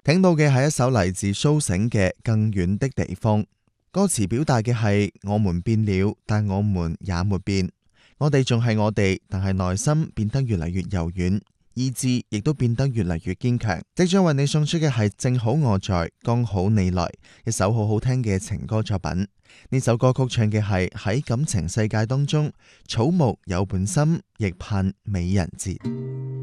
聽到嘅係一首嚟自蘇醒嘅《更遠的地方》，歌詞表達嘅係我們變了，但我們也沒變，我哋仲係我哋，但係內心變得越嚟越柔軟，意志亦都變得越嚟越堅強。即將為你送出嘅係正好我在，剛好你來，一首好好聽嘅情歌作品。呢首歌曲唱嘅係喺感情世界當中，草木有本心，亦盼美人節。